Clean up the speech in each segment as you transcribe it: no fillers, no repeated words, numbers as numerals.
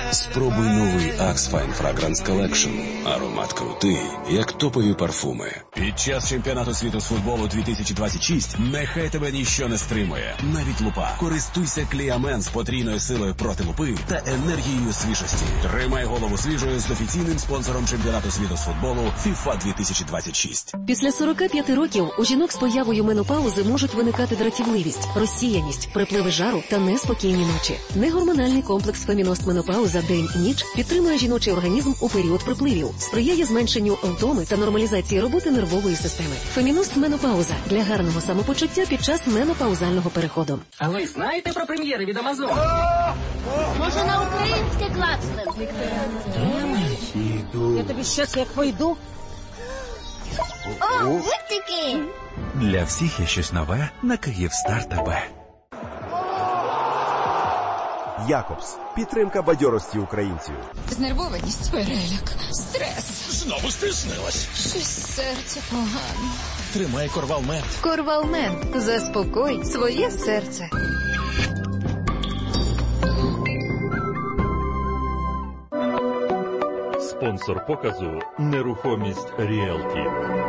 Спробуй новий Axe Fine Fragrance Collection. Аромат крутий, як топові парфуми. Під час чемпіонату світу з футболу 2026 нехай тебе ніщо не стримує. Навіть лупа. Користуйся Кліамен з потрійною силою проти лупи та енергією свіжості. Тримай голову свіжою з офіційним спонсором чемпіонату світу з футболу FIFA 2026. Після 45 років у жінок з появою менопаузи можуть виникати дратівливість, розсіяність, припливи жару та неспокійні ночі. Негормональний комплекс Феміност Менопауза день-ніч підтримує жіночий організм у період припливів, сприяє зменшенню втоми та нормалізації роботи нервової системи. Феміност Менопауза для гарного самопочуття під час менопаузального переходу. А ви знаєте про прем'єри від Амазон? Може на українське клацнути? Я тобі щас як пойду. О, гудзики! Для всіх є щось нове на Київстар ТБ. Якобс. Підтримка бадьорості українців. Знервованість, переляк, стрес. Знову стиснилась. Щось серце погано. Тримай Корвалмент. Корвалмент. Заспокой своє серце. Спонсор показу «Нерухомість Ріелті».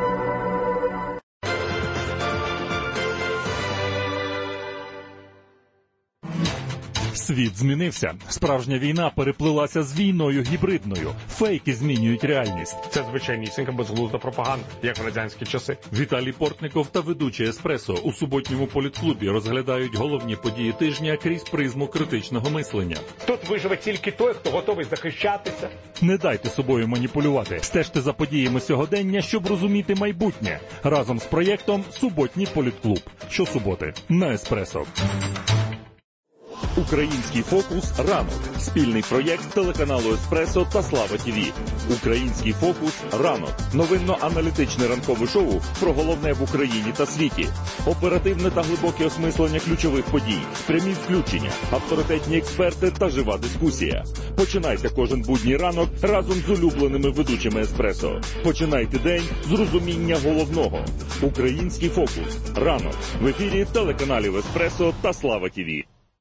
Світ змінився. Справжня війна переплилася з війною гібридною. Фейки змінюють реальність. Це звичайнісінька безглузда пропаганда, як в радянські часи. Віталій Портников та ведучий «Еспресо» у суботньому політклубі розглядають головні події тижня крізь призму критичного мислення. Тут виживе тільки той, хто готовий захищатися. Не дайте собою маніпулювати. Стежте за подіями сьогодення, щоб розуміти майбутнє. Разом з проєктом «Суботній політклуб». Щосуботи на «Еспресо». Український фокус «Ранок» – спільний проєкт телеканалу «Еспресо» та Слава ТВ. Український фокус «Ранок» – новинно-аналітичне ранкове шоу про головне в Україні та світі. Оперативне та глибоке осмислення ключових подій, прямі включення, авторитетні експерти та жива дискусія. Починайте кожен будній ранок разом з улюбленими ведучими «Еспресо». Починайте день з розуміння головного. Український фокус «Ранок» в ефірі телеканалів «Еспресо» та Слава ТВ.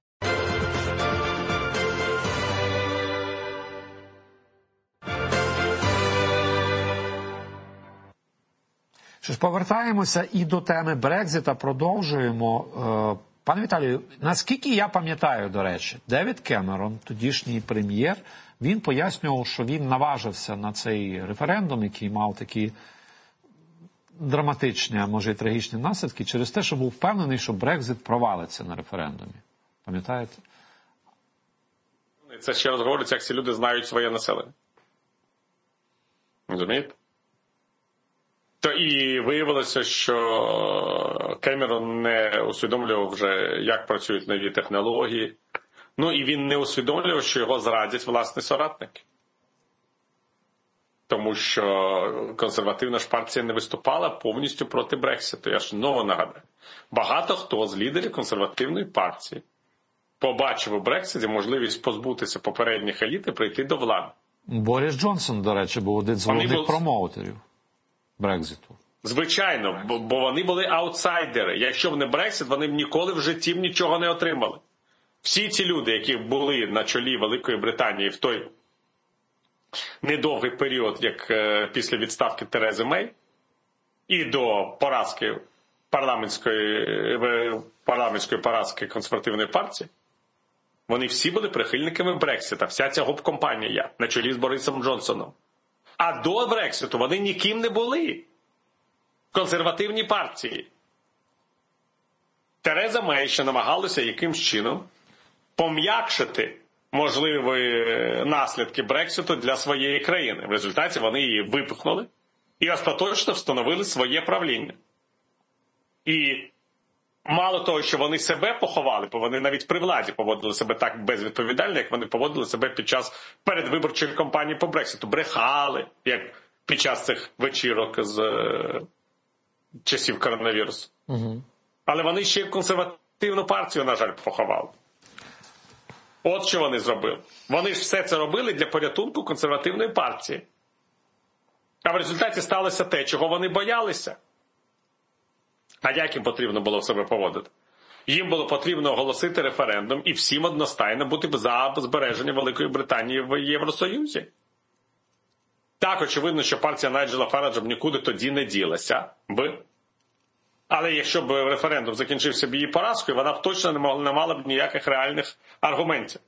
Що ж, повертаємося і до теми Брекзита, продовжуємо. Пане Віталію, наскільки я пам'ятаю, до речі, Девід Кемерон, тодішній прем'єр, він пояснював, що він наважився на цей референдум, який мав такі драматичні, а може і трагічні наслідки, через те, що був впевнений, що Брекзит провалиться на референдумі. Пам'ятаєте? Це ще раз говориться, як ці люди знають своє населення. Розумієте? То і виявилося, що Кемерон не усвідомлював вже, як працюють нові технології. Ну і він не усвідомлював, що його зрадять власні соратники. Тому що консервативна ж партія не виступала повністю проти Брекситу. Я ж знову нагадаю. Багато хто з лідерів консервативної партії побачив у Брекситі можливість позбутися попередніх еліт і прийти до влади. Борис Джонсон, до речі, був один з головних промоутерів Брекзиту. Звичайно, бо вони були аутсайдери. Якщо б не Брексит, вони б ніколи в житті нічого не отримали. Всі ці люди, які були на чолі Великої Британії в той недовгий період, як після відставки Терези Мей, і до поразки парламентської поразки консервативної партії, вони всі були прихильниками Брексита. Вся ця гоп-компанія на чолі з Борисом Джонсоном. А до Брекситу вони ніким не були. Консервативні партії. Тереза Мей ще намагалася якимсь чином пом'якшити можливі наслідки Брекситу для своєї країни. В результаті вони її випихнули і остаточно встановили своє правління. І мало того, що вони себе поховали, бо вони навіть при владі поводили себе так безвідповідально, як вони поводили себе під час передвиборчої кампанії по Брекситу. Брехали, як під час цих вечірок з часів коронавірусу. Угу. Але вони ще консервативну партію, на жаль, поховали. От що вони зробили. Вони ж все це робили для порятунку консервативної партії. А в результаті сталося те, чого вони боялися. А як їм потрібно було себе поводити? їм було потрібно оголосити референдум і всім одностайно бути за збереження Великої Британії в Євросоюзі. Так, очевидно, що партія Найджела Фараджа б нікуди тоді не ділася би. Але якщо б референдум закінчився б її поразкою, вона б точно не мала б ніяких реальних аргументів.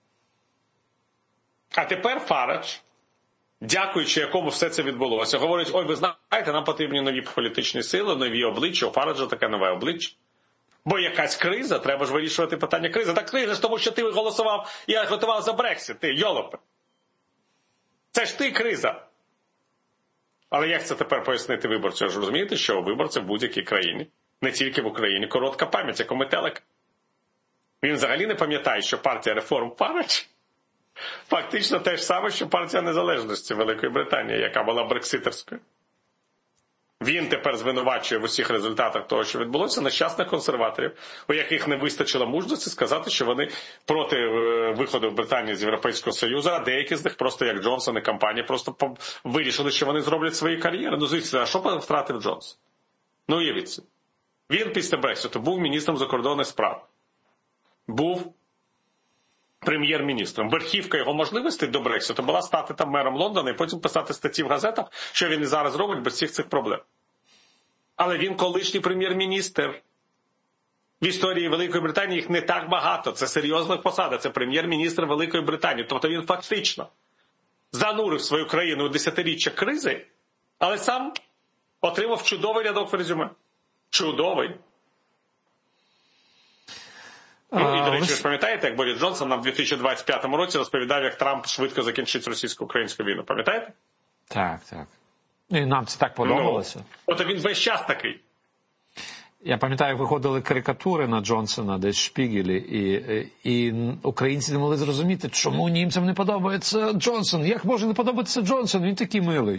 А тепер Фарадж, дякуючи якому все це відбулося, говорить: ой, ви знаєте, нам потрібні нові політичні сили, нові обличчя, у Фараджа таке нове обличчя. Бо якась криза, треба ж вирішувати питання кризи. Так криза ж тому, що ти голосував і готував за Брексит, ти, йолопе. Це ж ти криза. Але як це тепер пояснити виборцю? Ви ж розумієте, що у виборця в будь-якій країні, не тільки в Україні, коротка пам'ять, як у метелика. Він взагалі не пам'ятає, що партія реформ Фарадж фактично те ж саме, що партія незалежності Великої Британії, яка була брекситерською. Він тепер звинувачує в усіх результатах того, що відбулося, нещасних консерваторів, у яких не вистачило мужності сказати, що вони проти виходу Британії з Європейського Союзу, а деякі з них просто, як Джонсон і компанія, просто вирішили, що вони зроблять свої кар'єри. Ну, звісно, а що втратив Джонсон? Ну, уявіть. Він після Брекситу був міністром закордонних справ. Був прем'єр-міністром. Верхівка його можливостей до Брекситу була стати там мером Лондона і потім писати статті в газетах, що він і зараз робить без всіх цих проблем. Але він колишній прем'єр-міністр. В історії Великої Британії їх не так багато. Це серйозна посада. Це прем'єр-міністр Великої Британії. Тобто він фактично занурив свою країну у десятиріччя кризи, але сам отримав чудовий рядок в резюме. Чудовий. Ну, і, до речі, ви ж пам'ятаєте, як Борис Джонсон нам в 2025 році розповідав, як Трамп швидко закінчить російсько-українську війну. Пам'ятаєте? Так. І нам це так подобалося. Ну, от він весь час такий. Я пам'ятаю, як виходили карикатури на Джонсона десь в Шпігелі, і українці не могли зрозуміти, чому німцям не подобається Джонсон. Як може не подобатися Джонсон? Він такий милий.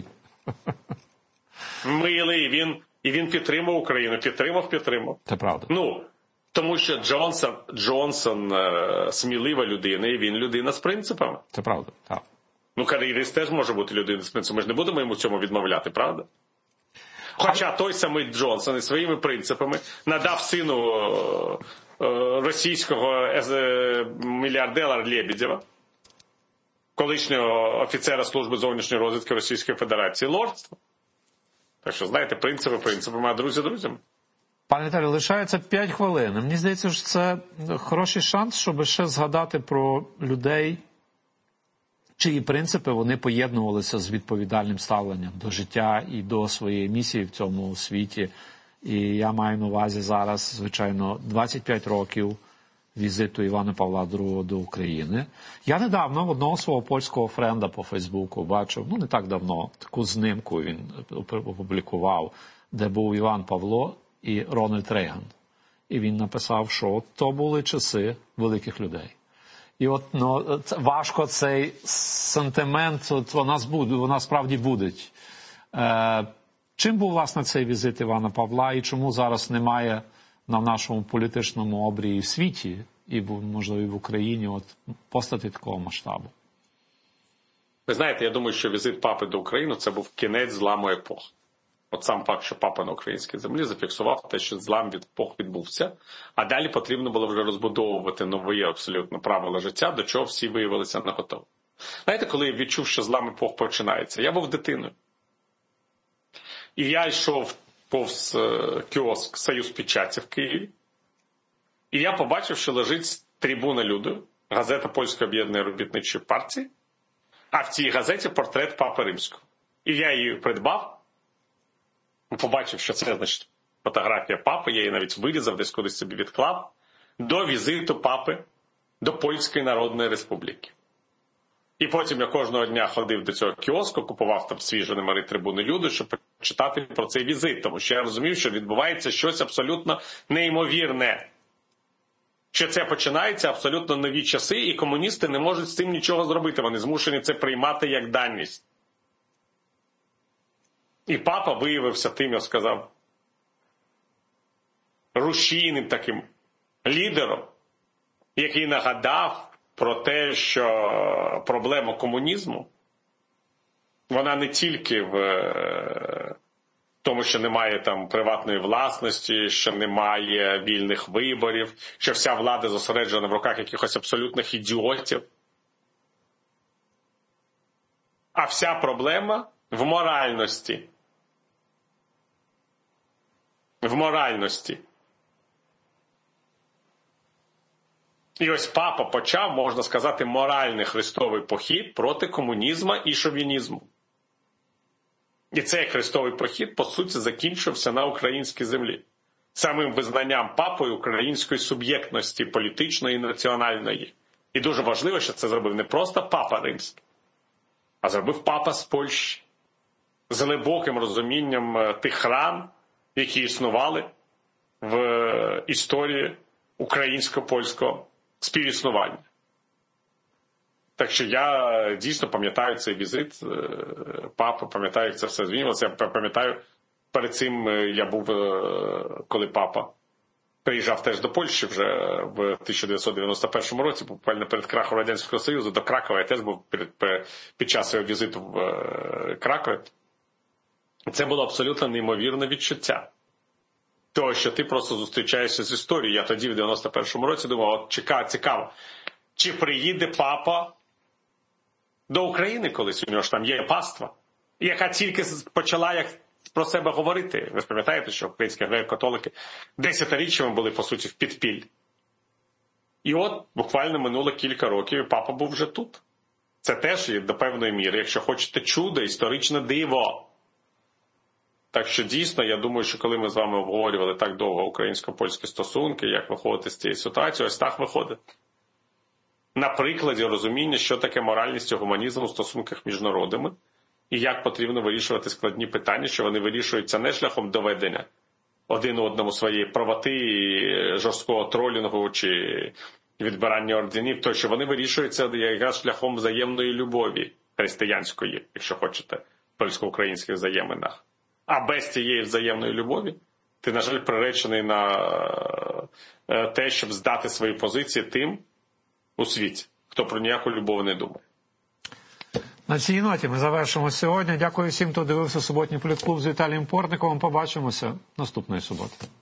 Милий. Він підтримав Україну. Підтримав. Це правда. Ну, тому що Джонсон смілива людина, і він людина з принципами. Це правда, так. Ну, кар'єрист теж може бути людиною з принципами. Ми ж не будемо йому цьому відмовляти, правда? Хоча той самий Джонсон із своїми принципами надав сину російського мільярдера Лебедєва, колишнього офіцера служби зовнішньої розвідки Російської Федерації, лордство. Так що, знаєте, принципами, а друзі друзями. Пане Віталію, лишається 5 хвилин. Мені здається, що це хороший шанс, щоб ще згадати про людей, чиї принципи вони поєднувалися з відповідальним ставленням до життя і до своєї місії в цьому світі. І я маю на увазі зараз, звичайно, 25 років візиту Івана Павла II до України. Я недавно одного свого польського френда по Фейсбуку бачив, не так давно, таку знимку він опублікував, де був Іван Павло і Рональд Рейган. І він написав, що то були часи великих людей. І от важко цей сентимент, вона справді буде. Чим був, власне, цей візит Івана Павла і чому зараз немає на нашому політичному обрії в світі і, можливо, і в Україні постаті такого масштабу? Ви знаєте, я думаю, що візит папи до України – це був кінець зламу епох. От сам факт, що папа на українській землі зафіксував те, що злам від епох відбувся, а далі потрібно було вже розбудовувати нові абсолютно правила життя, до чого всі виявилися не готові. Знаєте, коли я відчув, що злам епох починається, я був дитиною. І я йшов повз кіоск «Союз Печаті» в Києві, і я побачив, що лежить трибуна Люду, газета Польської об'єднаної робітничої партії, а в цій газеті портрет Папи Римського. І я її придбав, побачив, що це, значить, фотографія папи, я її навіть вирізав, десь кудись собі відклав, до візиту папи до Польської Народної Республіки. І потім я кожного дня ходив до цього кіоску, купував там свіжі номери трибуни Люду, щоб почитати про цей візит, тому що я розумів, що відбувається щось абсолютно неймовірне. Що це починаються абсолютно нові часи, і комуністи не можуть з цим нічого зробити, вони змушені це приймати як даність. І папа виявився тим, я сказав, рушійним таким лідером, який нагадав про те, що проблема комунізму, вона не тільки в тому що немає там приватної власності, що немає вільних виборів, що вся влада зосереджена в руках якихось абсолютних ідіотів. А вся проблема в моральності. В моральності. І ось папа почав, можна сказати, моральний хрестовий похід проти комунізму і шовінізму. І цей хрестовий похід, по суті, закінчився на українській землі. Самим визнанням папою української суб'єктності політичної і національної. І дуже важливо, що це зробив не просто папа римський, а зробив папа з Польщі. З глибоким розумінням тих ран, які існували в історії українсько-польського співіснування. Так що я дійсно пам'ятаю цей візит папи, пам'ятаю, як це все змінилося. Я пам'ятаю, перед цим я був, коли папа приїжджав теж до Польщі вже в 1991 році, буквально перед крахом Радянського Союзу, до Кракова. Я теж був під час його візиту в Кракові. Це було абсолютно неймовірне відчуття. Того, що ти просто зустрічаєшся з історією. Я тоді в 91-му році думав, от цікаво, чи приїде папа до України колись, у нього ж там є паства, яка тільки почала як про себе говорити. Ви пам'ятаєте, що українські греко-католики десятиріччями були, по суті, в підпіллі. І от буквально минуло кілька років, і папа був вже тут. Це теж є до певної міри, якщо хочете, чудо, історичне диво. Так що дійсно, я думаю, що коли ми з вами обговорювали так довго українсько-польські стосунки, як виходити з цієї ситуації, ось так виходить. На прикладі розуміння, що таке моральність і гуманізм у стосунках між народами, і як потрібно вирішувати складні питання, що вони вирішуються не шляхом доведення один одному своєї правоти, жорсткого тролінгу чи відбирання орденів, то що вони вирішуються якраз шляхом взаємної любові християнської, якщо хочете, в польсько-українських взаєминах. А без цієї взаємної любові ти, на жаль, приречений на те, щоб здати свої позиції тим у світі, хто про ніяку любов не думає. На цій ноті ми завершимо сьогодні. Дякую всім, хто дивився суботній політклуб з Віталієм Портниковим. Побачимося наступної суботи.